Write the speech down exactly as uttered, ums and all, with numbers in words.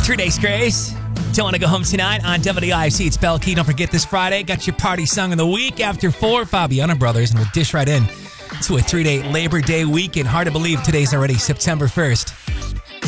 Three days grace. Don't want to go home tonight on W I C. It's Bell Key. Don't forget this Friday. Got your party song of the week after four, Fabiana Brothers, and we'll dish right in to a three-day Labor Day weekend. Hard to believe today's already September first.